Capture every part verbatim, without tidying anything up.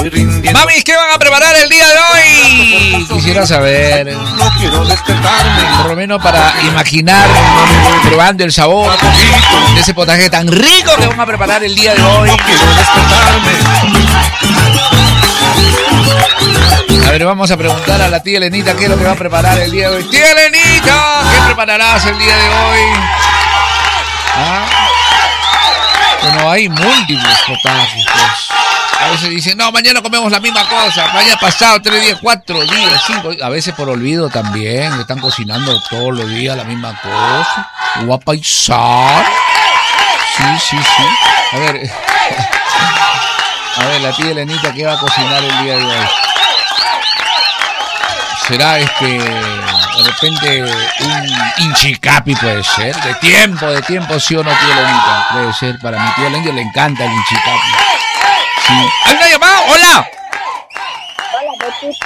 Mami, ¿qué van a preparar el día de hoy? Quisiera saber. No quiero despertarme. Por lo menos para imaginar, probando el sabor de ese potaje tan rico que van a preparar el día de hoy. No quiero despertarme. A ver, vamos a preguntar a la tía Elenita qué es lo que va a preparar el día de hoy. Tía Elenita, ¿qué prepararás el día de hoy? ¿Ah? Bueno, hay múltiples potajes, pues. A veces dicen, no, mañana comemos la misma cosa. Mañana pasado, tres días, cuatro días, cinco días. A veces por olvido también. Están cocinando todos los días la misma cosa. Guapa y sal. Sí, sí, sí. A ver. A ver, la tía Elenita, ¿qué va a cocinar el día de hoy? Será este, de repente, un inchicapi, puede ser. De tiempo, de tiempo, sí o no, tía Elenita. Puede ser. Para mi tía Elenita le encanta el inchicapi. Sí. ¿Hay una llamada? ¡Hola! Hola, Betito.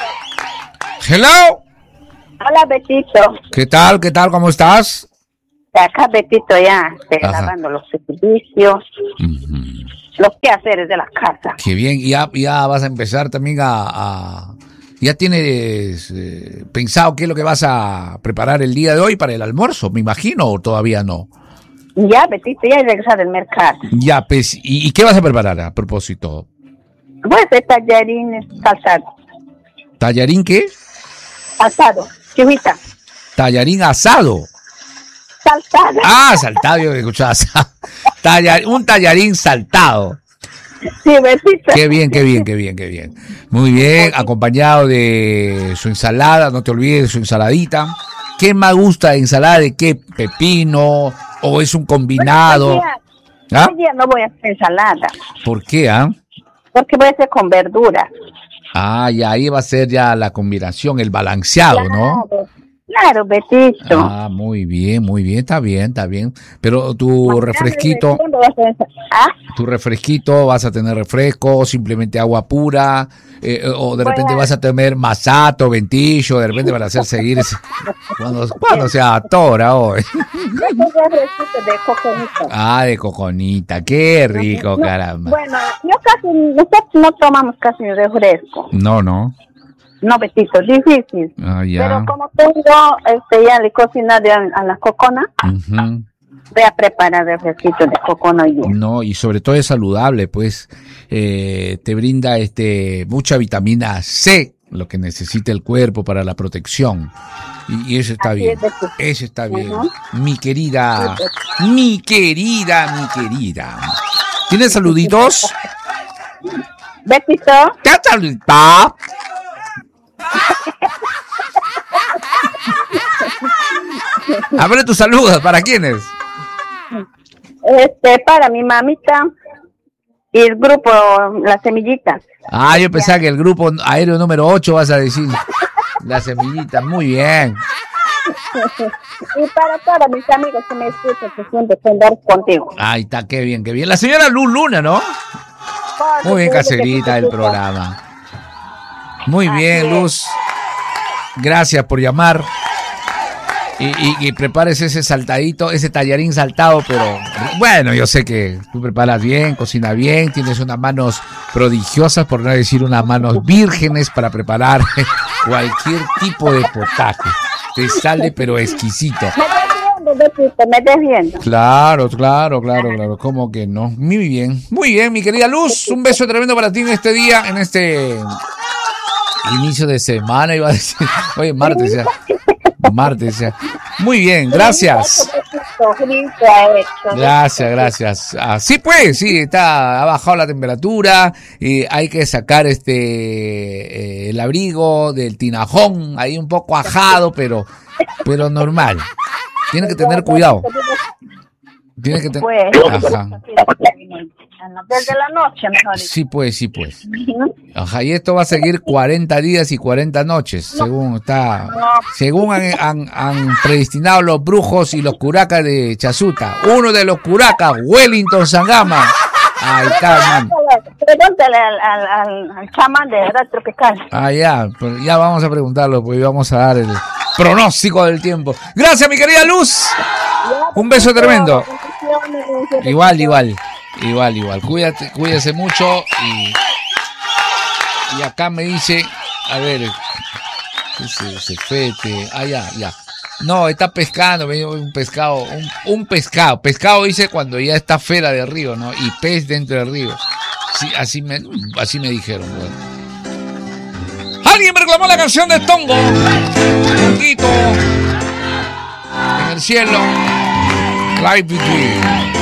¡Hello! Hola, Betito. ¿Qué tal? ¿Qué tal? ¿Cómo estás? Acá, Betito, ya estoy Ajá. lavando los servicios, Uh-huh. los quehaceres de la casa. Qué bien. Y ya, ya vas a empezar también a... a... ¿Ya tienes eh, pensado qué es lo que vas a preparar el día de hoy para el almuerzo? Me imagino, o todavía no. Ya, Betito, ya he regresado del mercado. Ya, pues, ¿y, y qué vas a preparar a propósito? Voy a hacer tallarines salsado. ¿Tallarín qué? Salsado, chihuita. Tallarín asado. Salsado. Ah, saltado, yo escuchaba asado. Tallar, un tallarín saltado. Sí, Betito. Qué bien, qué bien, qué bien, qué bien. Muy bien, acompañado de su ensalada, no te olvides de su ensaladita. ¿Qué más gusta de ensalada? ¿De qué? ¿Pepino? ¿O es un combinado? Hoy día, ¿Ah? hoy día no voy a hacer ensalada, ¿Por qué, ah? porque voy a hacer con verduras. Ah, y ahí va a ser ya la combinación, el balanceado, ¿no? Claro, claro, Betito. Ah, muy bien, muy bien, está bien, está bien. Pero tu refresquito, ¿Cuándo vas a hacer ensalada? ¿Ah? tu refresquito, ¿vas a tener refresco, simplemente agua pura? Eh, o de Voy repente a- vas a tener masato, ventillo, de repente para hacer seguir ese- cuando, cuando se atora hoy. Yo tengo refresquito de coconito. Ah, de coconita, qué rico, No, caramba. Bueno, yo casi, nosotros no tomamos casi refresco. No, no. No, Betito, difícil. Ah, ya. Pero como tengo, este, ya le cocina de, a la cocona, Ujú. voy a preparar refresquito de cocona hoy día. No, y sobre todo es saludable, pues eh, te brinda este mucha vitamina C, lo que necesita el cuerpo para la protección. Y, y eso está Así bien, es, Betito. eso está bien. Ujú. Mi querida, mi querida, mi querida. ¿Tienes saluditos? Betito, ¿Qué saludito? Abre tus saludos, ¿para quiénes? este, para mi mamita y el grupo Las Semillitas. Ah, yo pensaba que el grupo aéreo número ocho vas a decir. La semillita, muy bien. Y para todos mis amigos que me escuchan, que siempre tendrás contigo. Ahí está, qué bien, qué bien. La señora Luz Luna, ¿no? Muy bien, caserita del programa. Muy bien, Luz. Gracias por llamar. Y, y, y prepares ese saltadito, ese tallarín saltado, pero bueno, yo sé que tú preparas bien, cocinas bien, tienes unas manos prodigiosas, por no decir unas manos vírgenes para preparar cualquier tipo de potaje. Te sale pero exquisito. Me defiendo, Betito, me defiendo. Claro, claro, claro, claro, ¿cómo que no? Muy bien, muy bien, mi querida Luz, un beso tremendo para ti en este día, en este inicio de semana, iba a decir, oye, martes ya, martes ya. Muy bien, gracias. Gracias, gracias. Ah, sí, pues, sí, está, ha bajado la temperatura, y hay que sacar este, eh, el abrigo del tinajón, ahí un poco ajado, pero, pero normal. Tiene que tener cuidado. Tiene que tener. Pues, Ajá. desde la noche, mejor dicho. Sí, pues, sí, pues. Ajá, y esto va a seguir cuarenta días y cuarenta noches, según está, según han, han, han predestinado los brujos y los curacas de Chasuta. Uno de los curacas, Wellington Sangama. Ahí está, hermano. Pregúntale al, al, al, al chamán de edad tropical. Ah, ya, pues ya vamos a preguntarlo, pues vamos a dar el pronóstico del tiempo. Gracias, mi querida Luz. Un beso tremendo. Igual, igual, igual, igual. Cuídate, cuídese mucho y Y acá me dice, a ver, ¿qué es ese fete? Ah, ya, ya. No, está pescando, me dijo un pescado, un, un pescado. Pescado dice cuando ya está fuera del río, ¿no? Y pez dentro del río. Sí, así me, así me dijeron, bueno. Alguien me reclamó la canción de Tongo. Tonguito. En el cielo. Live between.